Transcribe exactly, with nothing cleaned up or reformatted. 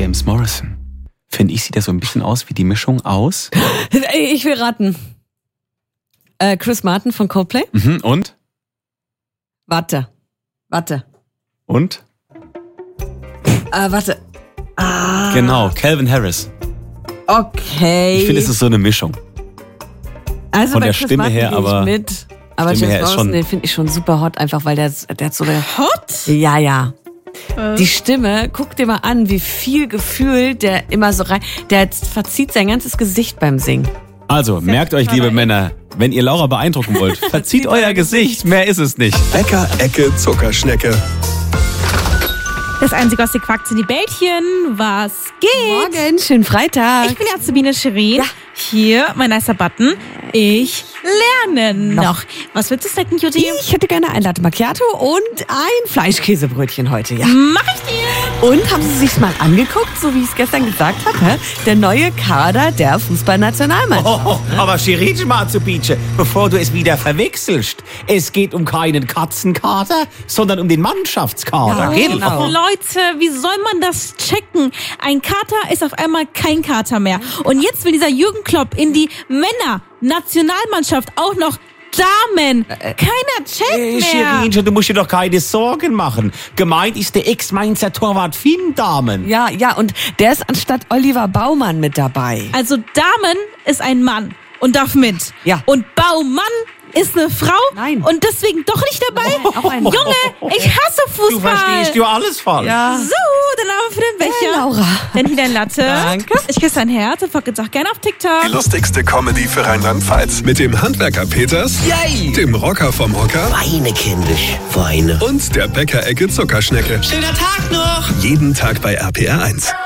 James Morrison. Finde ich, sieht das so ein bisschen aus wie die Mischung aus. Ich will raten. Äh, Chris Martin von Coldplay? Mhm, und? Warte. Warte. Und? Äh, warte. Ah. Genau, Calvin Harris. Okay. Ich finde, es ist so eine Mischung. Also von bei der Chris Stimme Martin her, gehe ich aber mit. Aber Stimme her James ist Morrison, schon- den finde ich schon super hot, einfach weil der, der hat so eine... Hot? Ja, ja. Äh. Die Stimme, guck dir mal an, wie viel Gefühl der immer so rein... Der verzieht sein ganzes Gesicht beim Singen. Also, merkt euch, liebe Männer, wenn ihr Laura beeindrucken wollt, verzieht euer Gesicht, mehr ist es nicht. Bäcker Ecke Zuckerschnecke. Das einzige aus den Quacks sind die Bällchen. Was geht? Morgen, schönen Freitag. Ich bin ja Sabine Shirin. Ja. Hier, mein nicer Button. Ich lerne noch. Was willst du snacken, Jutti? Ich hätte gerne ein Latte Macchiato und ein Fleischkäsebrötchen heute, ja. Mach ich dir. Und haben Sie sich mal angeguckt, so wie ich es gestern gesagt habe, hä? Der neue Kader der Fußballnationalmannschaft. Oh, aber Shirin Matsubice, bevor du es wieder verwechselst, es geht um keinen Katzenkater, sondern um den Mannschaftskader, Ja, gell? genau. Leute, wie soll man das checken? Ein Kater ist auf einmal kein Kater mehr. Und jetzt will dieser Jürgen Klopp in die Männer-Nationalmannschaft auch noch Damen. Keiner checkt Äh, mehr. Shirin, du musst dir doch keine Sorgen machen. Gemeint ist der Ex-Mainzer Torwart Finn Dahmen. Ja, ja, und der ist anstatt Oliver Baumann mit dabei. Also Damen ist ein Mann und darf mit. Ja. Und Baumann ist eine Frau Nein. und deswegen doch nicht dabei. Auch ein Mann. Junge, ich hasse Fußball. Du verstehst ja alles falsch. Ja. So, dann haben wir für den Becher. Hey, Laura. Dann hier dein Latte. Danke. Ich küsse dein Herz und folgt uns auch gerne auf TikTok. Die lustigste Comedy für Rheinland-Pfalz. Mit dem Handwerker Peters, Yay! dem Rocker vom Hocker Weine, kindisch, weine. und der Bäcker Ecke Zuckerschnecke. Schöner Tag noch! Jeden Tag bei R P R eins.